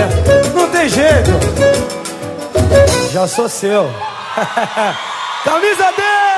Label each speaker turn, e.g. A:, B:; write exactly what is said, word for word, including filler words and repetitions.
A: Não tem jeito. Já sou seu. Camisa dez!